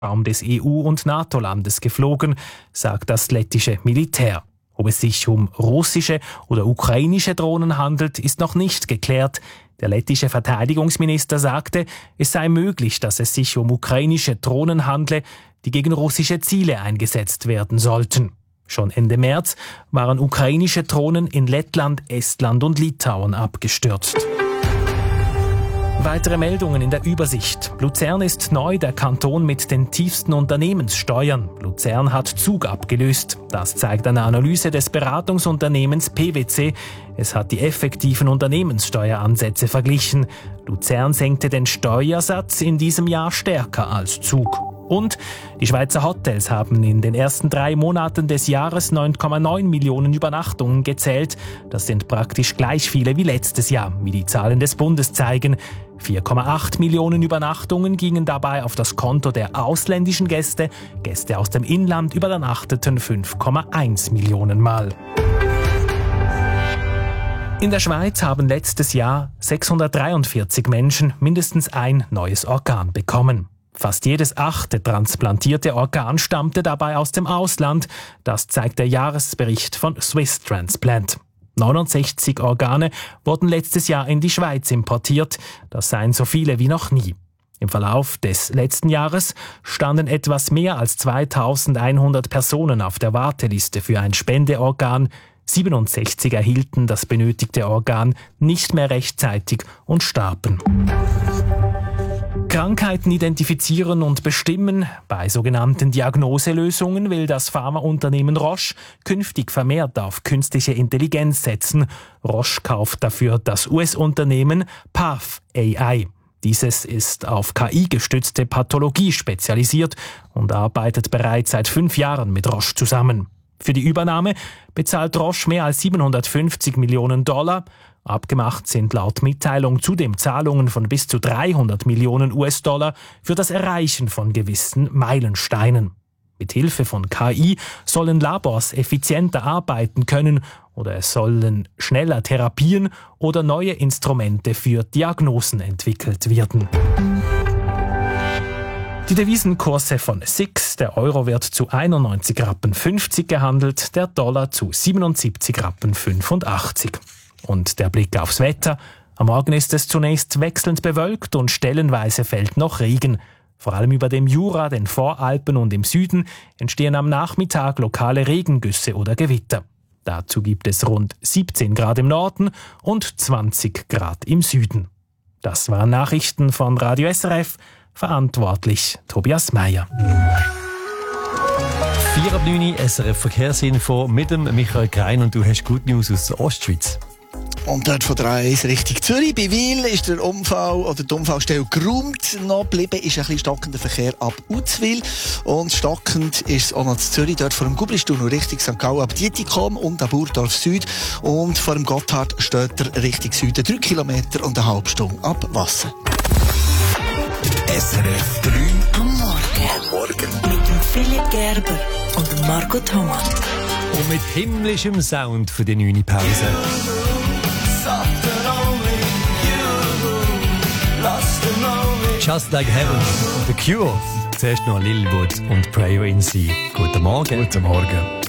Raum des EU- und NATO-Landes geflogen, sagt das lettische Militär. Ob es sich um russische oder ukrainische Drohnen handelt, ist noch nicht geklärt. Der lettische Verteidigungsminister sagte, es sei möglich, dass es sich um ukrainische Drohnen handle, die gegen russische Ziele eingesetzt werden sollten. Schon Ende März waren ukrainische Drohnen in Lettland, Estland und Litauen abgestürzt. Weitere Meldungen in der Übersicht. Luzern ist neu der Kanton mit den tiefsten Unternehmenssteuern. Luzern hat Zug abgelöst. Das zeigt eine Analyse des Beratungsunternehmens PwC. Es hat die effektiven Unternehmenssteueransätze verglichen. Luzern senkte den Steuersatz in diesem Jahr stärker als Zug. Und die Schweizer Hotels haben in den ersten 3 Monaten des Jahres 9,9 Millionen Übernachtungen gezählt. Das sind praktisch gleich viele wie letztes Jahr, wie die Zahlen des Bundes zeigen. 4,8 Millionen Übernachtungen gingen dabei auf das Konto der ausländischen Gäste. Gäste aus dem Inland übernachteten 5,1 Millionen Mal. In der Schweiz haben letztes Jahr 643 Menschen mindestens ein neues Organ bekommen. Fast jedes 8. transplantierte Organ stammte dabei aus dem Ausland. Das zeigt der Jahresbericht von Swiss Transplant. 69 Organe wurden letztes Jahr in die Schweiz importiert. Das seien so viele wie noch nie. Im Verlauf des letzten Jahres standen etwas mehr als 2100 Personen auf der Warteliste für ein Spendeorgan. 67 erhielten das benötigte Organ nicht mehr rechtzeitig und starben. Krankheiten identifizieren und bestimmen. Bei sogenannten Diagnoselösungen will das Pharmaunternehmen Roche künftig vermehrt auf künstliche Intelligenz setzen. Roche kauft dafür das US-Unternehmen Path AI. Dieses ist auf KI-gestützte Pathologie spezialisiert und arbeitet bereits seit 5 Jahren mit Roche zusammen. Für die Übernahme bezahlt Roche mehr als $750 Millionen. Abgemacht sind laut Mitteilung zudem Zahlungen von bis zu $300 Millionen für das Erreichen von gewissen Meilensteinen. Mit Hilfe von KI sollen Labors effizienter arbeiten können oder es sollen schneller Therapien oder neue Instrumente für Diagnosen entwickelt werden. Die Devisenkurse von SIX, der Euro wird zu 91,50 Rappen gehandelt, der Dollar zu 77,85 Rappen. Und der Blick aufs Wetter. Am Morgen ist es zunächst wechselnd bewölkt und stellenweise fällt noch Regen. Vor allem über dem Jura, den Voralpen und im Süden entstehen am Nachmittag lokale Regengüsse oder Gewitter. Dazu gibt es rund 17 Grad im Norden und 20 Grad im Süden. Das waren Nachrichten von Radio SRF. Verantwortlich Tobias Meyer. 4:09 SRF Verkehrsinfo mit dem Michael Krein und du hast Good News aus der Ostschweiz. Und dort von der A1 Richtung Zürich. Bei Wil ist der Unfall oder die Unfallstelle geräumt. Noch geblieben ist ein bisschen stockender Verkehr ab Uzwil. Und stockend ist es auch noch zu Zürich. Dort vor dem Gublistunnel Richtung St. Gallen ab Dietikom und ab Burdorf Süd. Und vor dem Gotthard steht er Richtung Süden 3 Kilometer und eine halbe Stunde ab Wasser. SRF 3 am Morgen. Mit dem Philipp Gerber und dem Marco Thomas. Und mit himmlischem Sound für die 9. Pause. Just Like Heaven, The Cure. Zuerst noch Lil Wood und Prayer in Sea. Guten Morgen. Guten Morgen.